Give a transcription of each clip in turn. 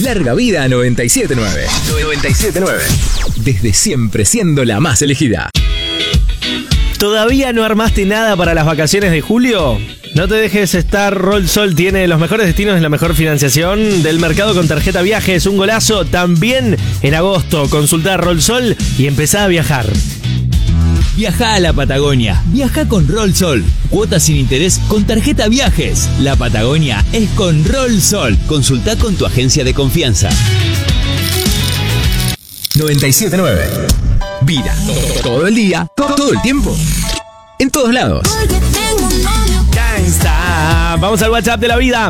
Larga vida a 97.9. 97.9. Desde siempre siendo la más elegida. ¿Todavía no armaste nada para las vacaciones de julio? No te dejes estar, Rollsol tiene los mejores destinos y la mejor financiación del mercado con tarjeta viajes. Un golazo también en agosto. Consultá Rollsol y empezá a viajar. Viaja a la Patagonia. Viaja con Rollsol. Cuotas sin interés con tarjeta viajes. La Patagonia es con Rollsol. Consultá con tu agencia de confianza. 97.9. Vida. Todo el día, todo el tiempo. En todos lados. Gangsta. Vamos al WhatsApp de la vida.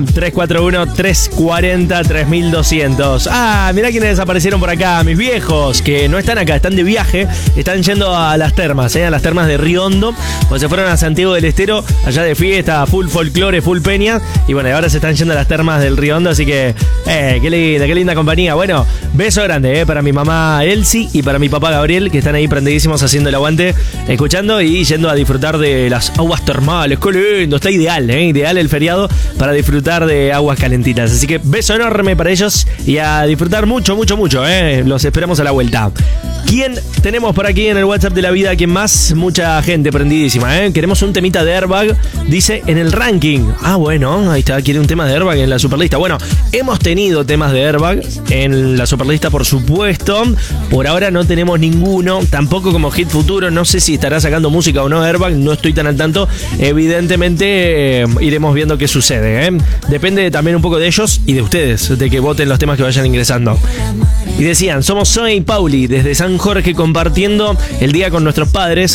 341-340-3200. Mirá quienes desaparecieron por acá. Mis viejos, que no están acá, están de viaje. Están yendo a las termas, a las termas de Río Hondo. O se fueron a Santiago del Estero, allá de fiesta, full folclore, full peña. Y bueno, ahora se están yendo a las termas del Río Hondo. Así que, qué linda compañía. Bueno, beso grande, para mi mamá Elsie y para mi papá Gabriel, que están ahí prendidísimos haciendo el aguante, escuchando y yendo a disfrutar de las aguas termales. Qué lindo, está ideal, ideal el feriado para disfrutar de aguas calentitas. Así que beso enorme para ellos y a disfrutar mucho. Los esperamos a la vuelta. ¿Quién tenemos por aquí en el WhatsApp de la vida? ¿Quién más? Mucha gente prendidísima, Queremos un temita de Airbag, dice en el ranking. Bueno, ahí está, quiere un tema de Airbag en la superlista. Bueno, hemos tenido temas de Airbag en la superlista, por supuesto. Por ahora no tenemos ninguno, tampoco como hit futuro. No sé si estará sacando música o no Airbag, no estoy tan al tanto. Evidentemente iremos viendo qué sucede, Depende también un poco de ellos y de ustedes, de que voten los temas que vayan ingresando. Y decían, somos Zoe y Pauli desde San Jorge compartiendo el día con nuestros padres.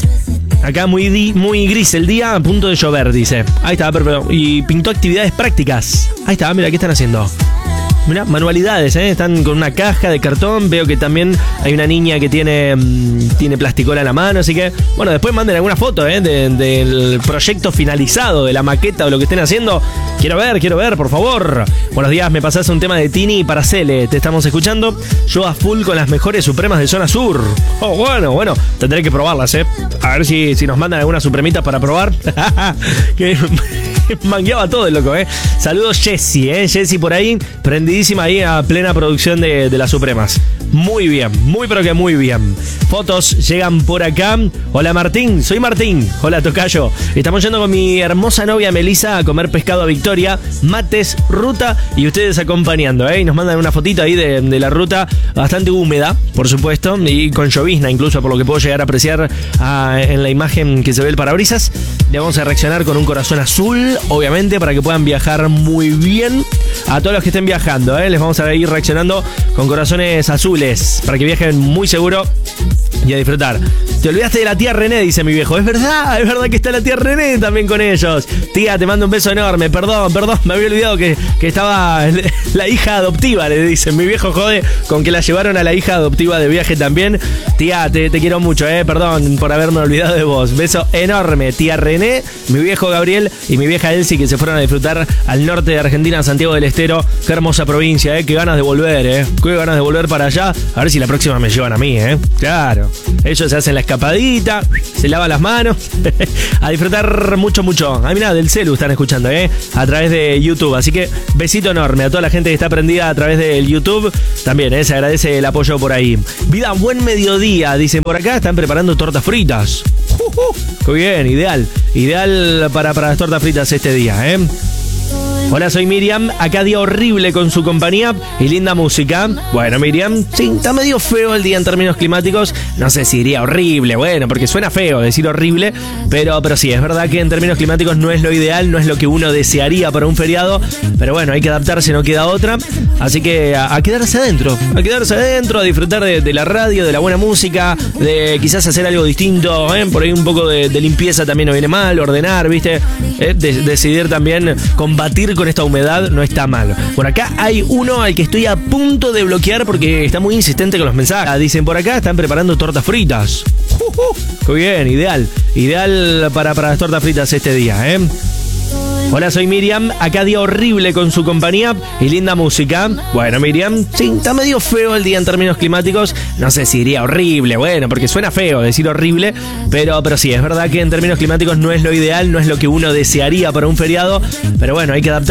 Acá muy gris el día, a punto de llover, dice. Ahí está, perfecto. Y pintó actividades prácticas. Ahí está, mira, ¿qué están haciendo? Mira, manualidades, están con una caja de cartón. Veo que también hay una niña que tiene plasticola en la mano. Así que, bueno, después manden alguna foto del proyecto finalizado, de la maqueta o lo que estén haciendo. Quiero ver, por favor. Buenos días, me pasás un tema de Tini y Paracele. Te estamos escuchando. Yo a full con las mejores supremas de zona sur. Bueno, tendré que probarlas, A ver si nos mandan algunas supremitas para probar. Que mangueaba todo el loco, Saludos Jessy, Jessy por ahí, prendidísima ahí a plena producción de las supremas. Muy bien, pero que muy bien. Fotos llegan por acá. Hola Martín, soy Martín. Hola tocayo. Estamos yendo con mi hermosa novia Melissa a comer pescado a Victoria, mates, ruta y ustedes acompañando, Y nos mandan una fotito ahí de la ruta bastante húmeda, por supuesto, y con llovizna incluso, por lo que puedo llegar a apreciar en la imagen que se ve el parabrisas. Le vamos a reaccionar con un corazón azul, obviamente, para que puedan viajar muy bien. A todos los que estén viajando, les vamos a ir reaccionando con corazones azules, para que viajen muy seguro y a disfrutar. Te olvidaste de la tía René, dice mi viejo. Es verdad que está la tía René también con ellos. Tía, te mando un beso enorme. Perdón, me había olvidado que estaba la hija adoptiva, le dicen. Mi viejo jode con que la llevaron a la hija adoptiva de viaje también. Tía, te quiero mucho, perdón por haberme olvidado de vos. Beso enorme, tía René, mi viejo Gabriel y mi vieja Elsie, que se fueron a disfrutar al norte de Argentina, Santiago del Estero. Qué hermosa provincia, qué ganas de volver, qué ganas de volver para allá. A ver si la próxima me llevan a mí, Claro. Ellos se hacen la escapadita, se lavan las manos, a disfrutar mucho. Mirá, del celu están escuchando, a través de YouTube. Así que besito enorme a toda la gente que está prendida a través del YouTube. También, se agradece el apoyo por ahí. Vida, buen mediodía, dicen por acá. Están preparando tortas fritas. Qué bien, ideal para las tortas fritas este día, Hola, soy Miriam. Acá día horrible con su compañía y linda música. Bueno, Miriam, sí, está medio feo el día en términos climáticos. No sé si diría horrible, bueno, porque suena feo decir horrible, pero sí, es verdad que en términos climáticos no es lo ideal, no es lo que uno desearía para un feriado, pero bueno, hay que adaptarse, no queda otra. Así que a quedarse adentro, a disfrutar de la radio, de la buena música, de quizás hacer algo distinto, por ahí un poco de limpieza también no viene mal, ordenar, ¿viste? Decidir también combatir con esta humedad no está mal. Por acá hay uno al que estoy a punto de bloquear porque está muy insistente con los mensajes. Dicen por acá, están preparando tortas fritas. Qué bien, ideal para las tortas fritas este día, Hola, soy Miriam. Acá día horrible con su compañía y linda música. Bueno, Miriam, sí, está medio feo el día en términos climáticos. No sé si diría horrible, bueno, porque suena feo decir horrible, pero sí, es verdad que en términos climáticos no es lo ideal, no es lo que uno desearía para un feriado, pero bueno, hay que adaptar.